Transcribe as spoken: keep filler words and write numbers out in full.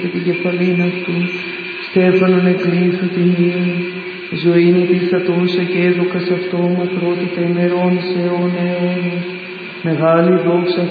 επί την κεφαλήν αυτού, στέφανον εκλήθου τιμίων, ζωήν επιστατούσα και έδωκας αυτό μακρότητα ημερών σε αιώνα αιώνος. Μεγάλη δόξα